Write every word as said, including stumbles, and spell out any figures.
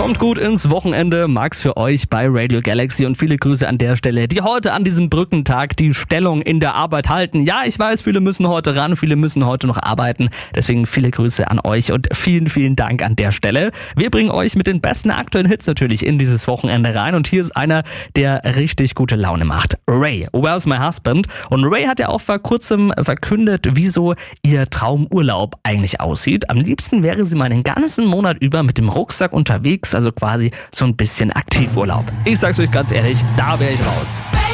Kommt gut ins Wochenende, Max für euch bei Radio Galaxy und viele Grüße an der Stelle, die heute an diesem Brückentag die Stellung in der Arbeit halten. Ja, ich weiß, viele müssen heute ran, viele müssen heute noch arbeiten, deswegen viele Grüße an euch und vielen, vielen Dank an der Stelle. Wir bringen euch mit den besten aktuellen Hits natürlich in dieses Wochenende rein und hier ist einer, der richtig gute Laune macht. Ray, Where's My Husband? Und Ray hat ja auch vor kurzem verkündet, wieso ihr Traumurlaub eigentlich aussieht. Am liebsten wäre sie mal den ganzen Monat über mit dem Rucksack unterwegs, also quasi so ein bisschen Aktivurlaub. Ich sag's euch ganz ehrlich, da wäre ich raus.